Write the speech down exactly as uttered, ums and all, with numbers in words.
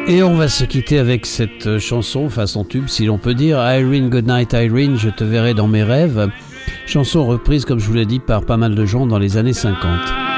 Et on va se quitter avec cette chanson, façon tube si l'on peut dire, Irene, Goodnight Irene, je te verrai dans mes rêves. Chanson reprise, comme je vous l'ai dit, par pas mal de gens dans les années cinquante.